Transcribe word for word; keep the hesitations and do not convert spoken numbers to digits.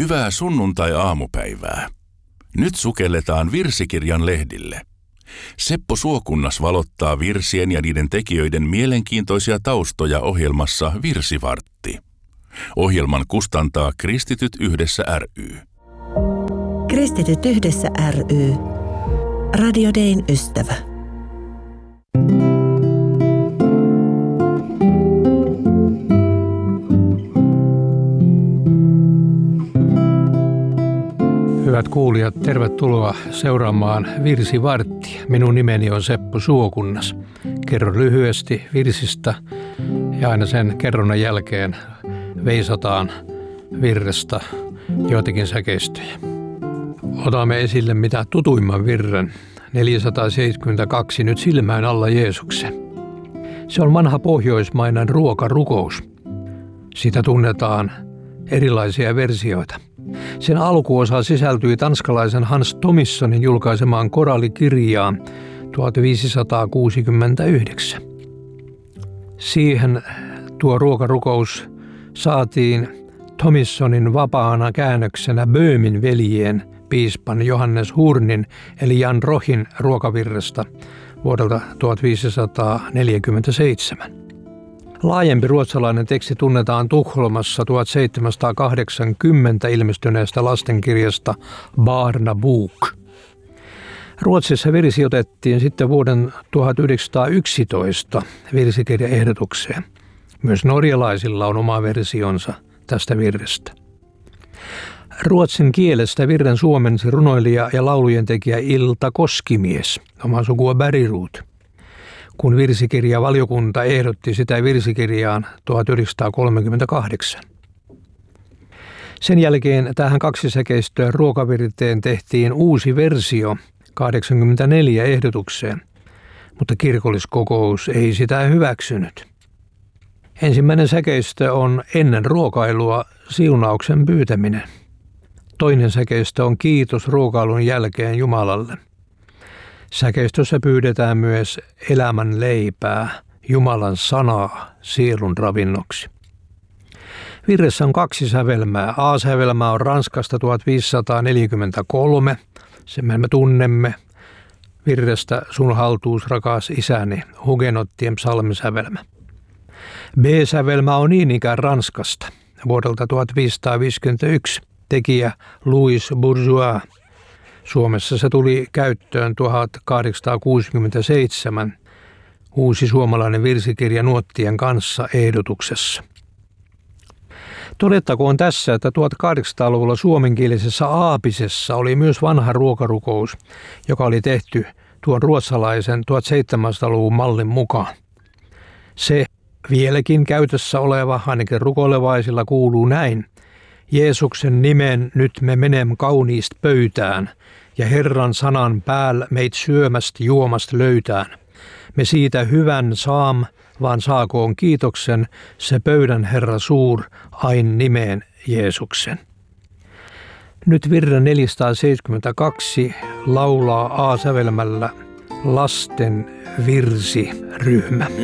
Hyvää sunnuntai-aamupäivää. Nyt sukelletaan virsikirjan lehdille. Seppo Suokunnas valottaa virsien ja niiden tekijöiden mielenkiintoisia taustoja ohjelmassa Virsivartti. Ohjelman kustantaa Kristityt yhdessä ry. Kristityt yhdessä ry. Radio Dayn ystävä. Hyvät kuulijat, tervetuloa seuraamaan Virsivarttia. Minun nimeni on Seppo Suokunnas. Kerron lyhyesti virsistä ja aina sen kerronnan jälkeen veisataan virrestä joitakin säkeistöjä. Otamme esille mitä tutuimman virren, neljäsataaseitsemänkymmentäkaksi, nyt silmään alla Jeesuksen. Se on vanha pohjoismainen ruokarukous. Sitä tunnetaan erilaisia versioita. Sen alkuosa sisältyi tanskalaisen Hans Tomissonin julkaisemaan korallikirjaan tuhatviisisataakuusikymmentäyhdeksän. Siihen tuo ruokarukous saatiin Tomissonin vapaana käännöksenä Böömin veljien piispan Johannes Hurnin eli Jan Rohin ruokavirresta vuodelta tuhatviisisataaneljäkymmentäseitsemän. Laajempi ruotsalainen teksti tunnetaan Tukholmassa tuhatseitsemänsataakahdeksankymmentä ilmestyneestä lastenkirjasta Barnabok. Ruotsissa virsi otettiin sitten vuoden tuhatyhdeksänsataayksitoista virsikirjaehdotukseen. Myös norjalaisilla on oma versionsa tästä virrestä. Ruotsin kielestä virren suomensi runoilija ja laulujen tekijä Ilta Koskimies, omaa sukua Bergroth, kun virsikirjavaliokunta ehdotti sitä virsikirjaan tuhatyhdeksänsataakolmekymmentäkahdeksan. Sen jälkeen tähän kaksisäkeistöön ruokavirteen tehtiin uusi versio kahdeksankymmentäneljä ehdotukseen, mutta kirkolliskokous ei sitä hyväksynyt. Ensimmäinen säkeistö on ennen ruokailua siunauksen pyytäminen. Toinen säkeistö on kiitos ruokailun jälkeen Jumalalle. Säkeistössä pyydetään myös elämän leipää, Jumalan sanaa sielun ravinnoksi. Virressä on kaksi sävelmää. A-sävelmä on Ranskasta tuhatviisisataaneljäkymmentäkolme, sen me tunnemme virrestä Sun haltuus rakas isäni, hugenottien psalmisävelmä. B-sävelmä on niin ikään Ranskasta vuodelta tuhatviisisataaviisikymmentäyksi, tekijä Louis Bourgeois. Suomessa se tuli käyttöön tuhatkahdeksansataakuusikymmentäseitsemän uusi suomalainen virsikirja nuottien kanssa ehdotuksessa. Todettakoon tässä, että tuhatkahdeksansataaluvulla suomenkielisessä Aapisessa oli myös vanha ruokarukous, joka oli tehty tuon ruotsalaisen tuhatseitsemänsataaluvun mallin mukaan. Se vieläkin käytössä oleva, ainakin rukoilevaisilla, kuuluu näin. Jeesuksen nimen nyt me menem kauniist pöytään, ja Herran sanan pääl meit syömäst juomast löytään. Me siitä hyvän saam, vaan saakoon kiitoksen se pöydän Herra suur, ain nimeen Jeesuksen. Nyt virren neljäsataaseitsemänkymmentäkaksi laulaa A-sävelmällä lasten virsiryhmä.